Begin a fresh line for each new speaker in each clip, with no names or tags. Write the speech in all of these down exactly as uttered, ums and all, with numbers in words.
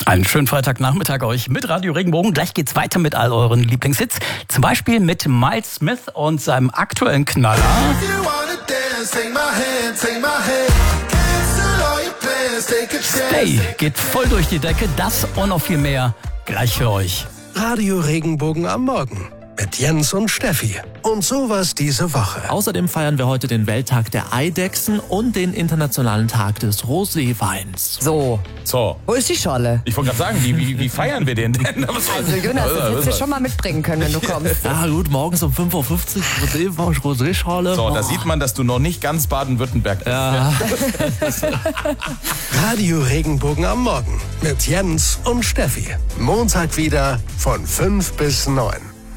Einen schönen Freitagnachmittag euch mit Radio Regenbogen. Gleich geht's weiter mit all euren Lieblingshits. Zum Beispiel mit Miles Smith und seinem aktuellen Knaller. Stay geht voll durch die Decke. Das und noch viel mehr gleich für euch.
Radio Regenbogen am Morgen mit Jens und Steffi. Und sowas diese Woche.
Außerdem feiern wir heute den Welttag der Eidechsen und den Internationalen Tag des Roséweins.
So,
So,
wo ist die Schorle?
ich wollte gerade sagen, wie, wie, wie feiern wir den denn?
Also Jonas, das hättest du schon mal mitbringen können, wenn du kommst.
Ja gut, morgens um fünf Uhr fünfzig Roséwein, Roséschorle.
So, da sieht man, dass du noch nicht ganz Baden-Württemberg bist.
Ja.
Radio Regenbogen am Morgen mit Jens und Steffi. Montag wieder von fünf bis neun.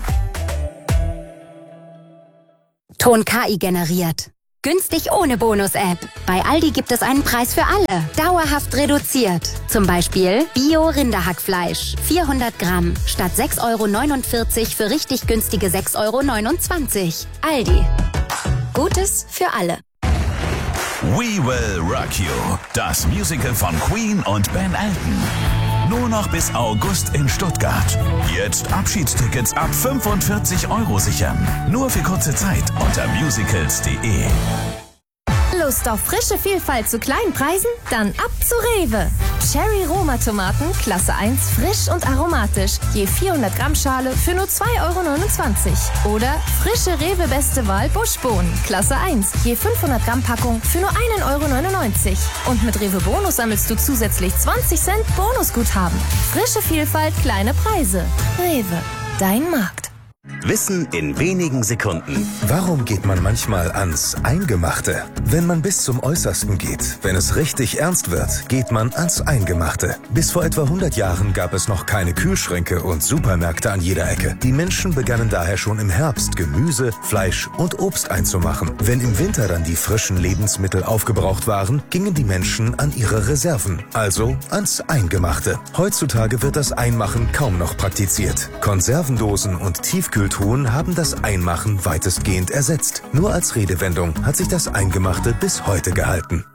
Ton K I generiert. Günstig ohne Bonus-App. Bei Aldi gibt es einen Preis für alle. Dauerhaft reduziert. Zum Beispiel Bio-Rinderhackfleisch. vierhundert Gramm. Statt sechs Euro neunundvierzig für richtig günstige sechs Euro neunundzwanzig. Aldi. Gutes für alle.
We Will Rock You. Das Musical von Queen und Ben Elton. Nur noch bis August in Stuttgart. Jetzt Abschiedstickets ab fünfundvierzig Euro sichern. Nur für kurze Zeit unter musicals punkt de.
Lust auf frische Vielfalt zu kleinen Preisen? Dann ab zu Rewe. Cherry Roma Tomaten, Klasse eins, frisch und aromatisch. Je vierhundert Gramm Schale für nur zwei Euro neunundzwanzig. Oder frische Rewe Beste Wahl Buschbohnen, Klasse eins. Je fünfhundert Gramm Packung für nur ein Euro neunundneunzig. Und mit Rewe Bonus sammelst du zusätzlich zwanzig Cent Bonusguthaben. Frische Vielfalt, kleine Preise. Rewe, dein Markt.
Wissen in wenigen Sekunden.
Warum geht man manchmal ans Eingemachte? Wenn man bis zum Äußersten geht, wenn es richtig ernst wird, geht man ans Eingemachte. Bis vor etwa hundert Jahren gab es noch keine Kühlschränke und Supermärkte an jeder Ecke. Die Menschen begannen daher schon im Herbst Gemüse, Fleisch und Obst einzumachen. Wenn im Winter dann die frischen Lebensmittel aufgebraucht waren, gingen die Menschen an ihre Reserven, also ans Eingemachte. Heutzutage wird das Einmachen kaum noch praktiziert. Konservendosen und Tiefkühltruhen haben das Einmachen weitestgehend ersetzt. Nur als Redewendung hat sich das Eingemachte bis heute gehalten.